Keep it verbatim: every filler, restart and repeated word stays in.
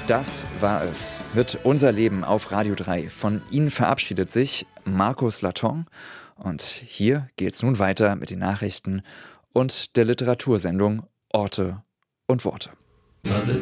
Das war es. Mit Unser Leben auf Radio drei. Von Ihnen verabschiedet sich Markus Laton. Und hier geht's nun weiter mit den Nachrichten und der Literatursendung Orte und Worte.